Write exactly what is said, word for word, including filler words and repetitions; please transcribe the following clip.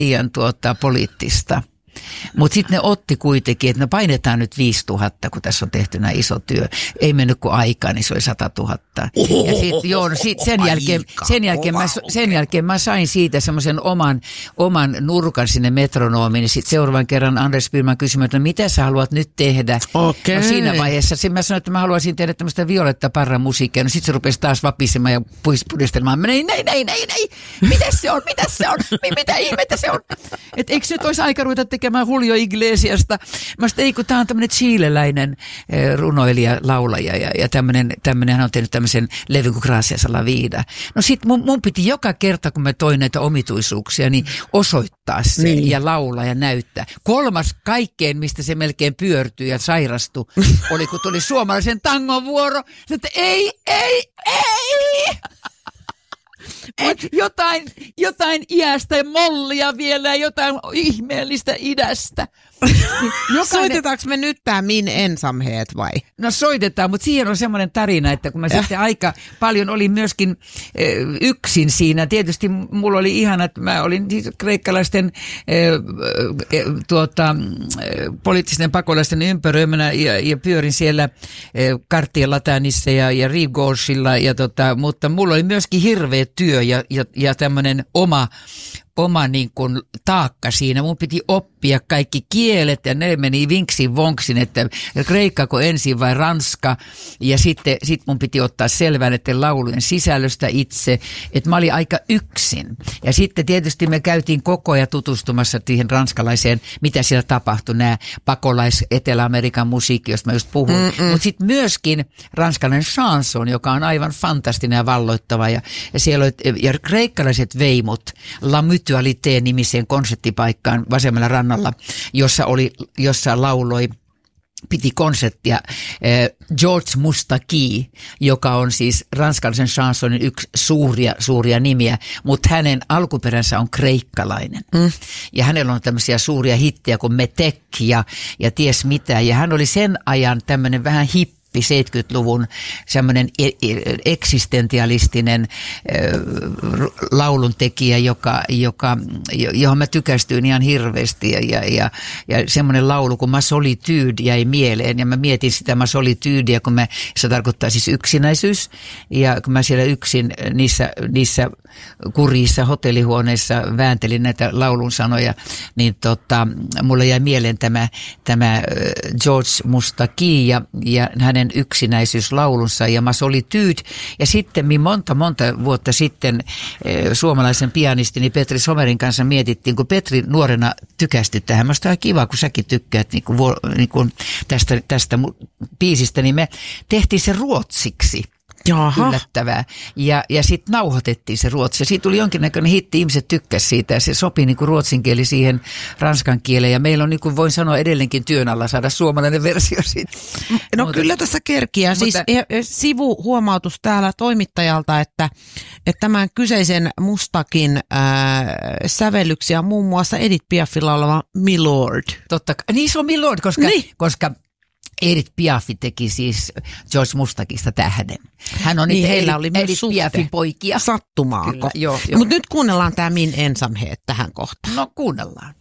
liian tuota, poliittista. Mutta sitten ne otti kuitenkin, että me painetaan nyt viisituhatta, kun tässä on tehty näin iso työ. Ei mennyt kuin aikaa, niin se oli sata tuhatta. Oho, ja sit, joo, no sit sen, jälkeen, sen, jälkeen mä, sen jälkeen mä sain siitä semmoisen oman, oman nurkan sinne metronomiin. Sitten seuraavan kerran Anders Billman kysyi, että no, mitä sä haluat nyt tehdä? Okay. No siinä vaiheessa sit mä sanoin, että mä haluaisin tehdä tämmöistä Violetta Parran musiikkia. No sitten se rupesi taas vapisemaan ja pudistelemaan. Mä näin, näin, näin, näin, näin. Mitäs se on, mitäs se on, mitä ihmettä se on? Että eikö nyt olisi aika ruveta tekemään Julio Iglesiasta. Mä sanoin, ei kun tää on tämmöinen chileläinen eh, runoilija, laulaja ja, ja tämmöinen, tämmöinen, hän on tehnyt tämmöisen levy kuin Gracias a la vida. No sit mun, mun piti joka kerta, kun mä toin näitä omituisuuksia, niin osoittaa se niin. Ja laulaa ja näyttää. Kolmas kaikkeen, mistä se melkein pyörtyi ja sairastui, oli kun tuli suomalaisen tangon vuoro. Sanoin, että ei, ei, ei! Et jotain, jotain iästä ja mollia vielä ja jotain ihmeellistä idästä. Jokainen... Soitetaanko me nyt tää Min ensamhet vai? No soitetaan, mutta siihen on semmoinen tarina, että kun mä sitten aika paljon olin myöskin eh, yksin siinä. Tietysti mulla oli ihana, että mä olin kreikkalaisten eh, eh, tuota, eh, poliittisten pakolaisten ympäröimänä ja, ja pyörin siellä eh, Kartien Latanissa ja, ja Rigoshilla, ja tota, mutta mulla oli myöskin hirveä työ ja, ja, ja tämmöinen oma oma niin kuin taakka siinä. Mun piti oppia kaikki kielet ja ne meni vinksin vonksin, että kreikkako ensin vai ranska. Ja sitten sit mun piti ottaa selvää näiden laulujen sisällöstä itse, että mä olin aika yksin. Ja sitten tietysti me käytiin koko ajan tutustumassa siihen ranskalaiseen, mitä siellä tapahtui, nämä pakolais Etelä-Amerikan musiikki, josta mä just puhun. Mutta sitten myöskin ranskalainen chanson, joka on aivan fantastinen ja valloittava. Ja, ja siellä oli, ja kreikkalaiset veimut, La Mutualité-nimiseen konserttipaikkaan vasemmalla rannalla, jossa, oli, jossa lauloi, piti konserttia eh, George Moustaki, joka on siis ranskalaisen chansonin yksi suuria, suuria nimiä, mutta hänen alkuperänsä on kreikkalainen. Mm. Ja hänellä on tämmöisiä suuria hittejä kuin Metek ja, ja ties mitä. Ja hän oli sen ajan tämmöinen vähän hippi, seitsemänkymmentäluvun semmoinen eksistentialistinen äh, lauluntekijä, joka, joka, johon mä tykästyin ihan hirveästi. Ja, ja, ja, ja semmoinen laulu kuin Ma Solitude jäi mieleen. Ja mä mietin sitä Ma Solitudea, kun mä, se tarkoittaa siis yksinäisyys. Ja kun mä siellä yksin niissä, niissä kurjissa hotellihuoneissa vääntelin näitä laulun sanoja, niin tota, mulle jäi mieleen tämä, tämä George Moustaki ja, ja hänen yksinäisyyslaulunsa ja Ma Solitude. Ja sitten monta, monta vuotta sitten eh, suomalaisen pianistini Petri Somerin kanssa mietittiin, kun Petri nuorena tykästyi tähän. Mä on kiva, kun säkin tykkäät niin kuin, niin kuin tästä, tästä biisistä, niin me tehtiin se ruotsiksi. Jaha. Yllättävää. Ja, ja sitten nauhoitettiin se ruotsi. Ja siitä tuli jonkinnäköinen hitti, ihmiset tykkäsivät siitä. Ja se sopii niin kuin ruotsin kieli siihen ranskan kieleen. Ja meillä on, niin kuin voin sanoa, edelleenkin työn alla saada suomalainen versio siitä. No mutta, kyllä tässä kerkiää. Siis mutta, sivuhuomautus täällä toimittajalta, että, että tämän kyseisen Mustakin ää, sävellyksiä on muun muassa Edith Piafilla oleva Milord. Totta kai. Niin se on Milord, koska... Niin. koska Edith Piaf teki siis George Mustakista tähden. Hän on niin, niitä heillä Edith, oli myös Edith Piafin poikia. Sattumaako? Mutta nyt kuunnellaan tämä Min ensamhet tähän kohtaan. No kuunnellaan.